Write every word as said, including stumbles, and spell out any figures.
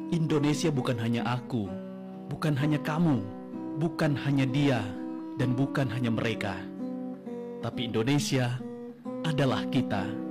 Indonesia bukan hanya aku, bukan hanya kamu, bukan hanya dia, dan bukan hanya mereka. Tapi Indonesia adalah kita.